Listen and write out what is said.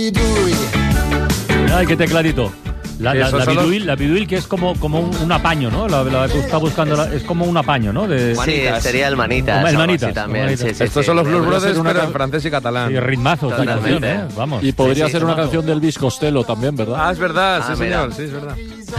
Ay, qué tecladito. La biduil, que es como un apaño, ¿no? La que está buscando es como un apaño, ¿no? Sí, sería el Manitas. El Manitas sí, también. Sí, estos son los Blues Brothers, pero en francés y catalán. Sí, ritmazos, totalmente. Vamos. Y podría ser una canción del Elvis Costello también, ¿verdad? Es verdad, Ah, sí, mira. señor, sí, es verdad.